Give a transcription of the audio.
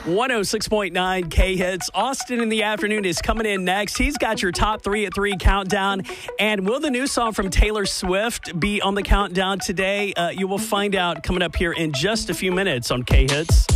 106.9 K-Hits. Austin in the afternoon is coming in next. He's got your top 3 at 3 countdown. And will the new song from Taylor Swift be on the countdown today? You will find out coming up here in just a few minutes on K-Hits.